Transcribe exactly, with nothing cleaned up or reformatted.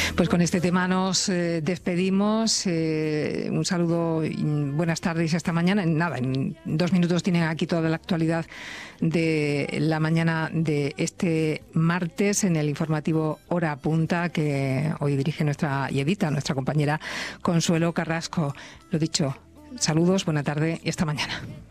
Pues con este tema nos eh, despedimos. Eh, un saludo y buenas tardes esta mañana. Nada, en dos minutos tienen aquí toda la actualidad de la mañana de este martes en el informativo Hora Punta, que hoy dirige nuestra y edita nuestra compañera Consuelo Carrasco. Lo dicho, saludos, buena tarde y hasta mañana.